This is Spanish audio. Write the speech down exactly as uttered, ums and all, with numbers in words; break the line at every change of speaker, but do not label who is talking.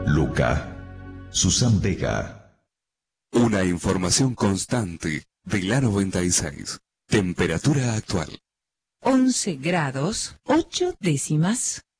Luca, Susan Vega.
Una información constante de la noventa y seis. Temperatura actual.
once grados, ocho décimas.